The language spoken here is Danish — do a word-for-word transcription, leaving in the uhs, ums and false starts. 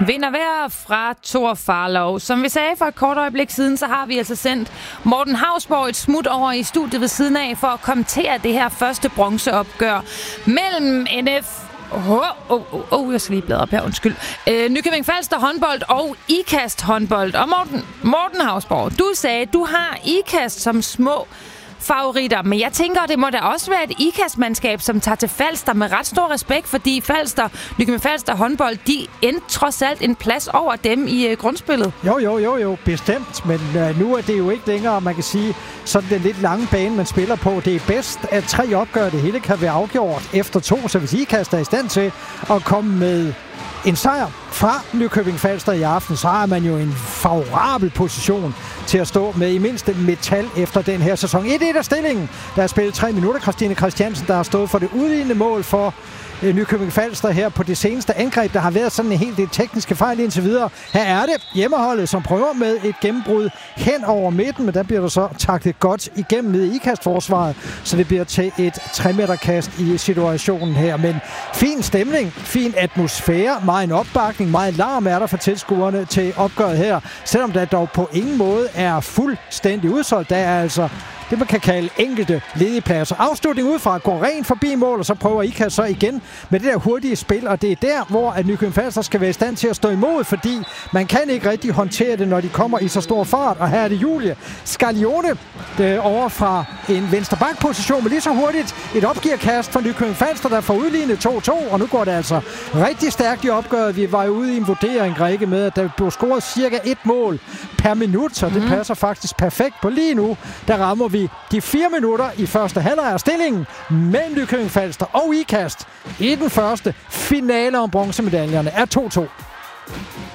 Vinder hver fra Thor Farlov. Som vi sagde for et kort øjeblik siden, så har vi altså sendt Morten Hausborg et smut over i studiet ved siden af for at kommentere det her første bronzeopgør mellem N F... Åh, oh, oh, oh, oh, jeg skal lige bladre op her, undskyld. Øh, Nykøbing Falster håndbold og IKAST håndbold. Og Morten, Morten Hausborg, du sagde, du har IKAST som små favoritter, men jeg tænker, det må da også være et IKAST-mandskab, som tager til Falster med ret stor respekt, fordi Falster, Nykøbing Falster håndbold, de endte trods alt en plads over dem i uh, grundspillet. Jo, jo, jo, jo, bestemt, men uh, nu er det jo ikke længere, man kan sige, sådan den lidt lange bane, man spiller på. Det er bedst, at tre opgør, det hele kan være afgjort efter to, så hvis IKAST er i stand til at komme med en sejr fra Nykøbing Falster i aften, så har man jo en favorabel position til at stå med i mindste metal efter den her sæson. et et af stillingen. Der er spillet tre minutter. Christine Christiansen, der har stået for det udlignende mål for øh, Nykøbing Falster her på det seneste angreb. Der har været sådan en hel del tekniske fejl indtil videre. Her er det hjemmeholdet, som prøver med et gennembrud hen over midten, men der bliver der så taklet godt igennem med IKAST-forsvaret, så det bliver til et tre-meter-kast i situationen her. Men fin stemning, fin atmosfære, meget en opbakning, meget larm er der for tilskuerne til opgøret her, selvom der dog på ingen måde er fuldstændig udsolgt. Der er altså det, man kan kalde enkelte ledige pladser. Afslutning udefra går rent forbi mål, og så prøver IKAST så igen med det der hurtige spil, og det er der, hvor at Nykøbing Falster skal være i stand til at stå imod, fordi man kan ikke rigtig håndtere det, når de kommer i så stor fart. Og her er det Julie Scaglione over fra en venstre bakposition, men lige så hurtigt et opgearkast fra Nykøbing Falster, der får udlignet to to, og nu går det altså rigtig stærkt i opgøret. Vi var jo ude i en vurdering, Rikke, med at der blev scoret cirka et mål per minut, så det mm. passer faktisk perfekt på lige nu. Der rammer vi de fire minutter i første halvleg af stillingen mellem Nykøbing Falster og IKAST i den første finale om bronzemedaljerne er to to.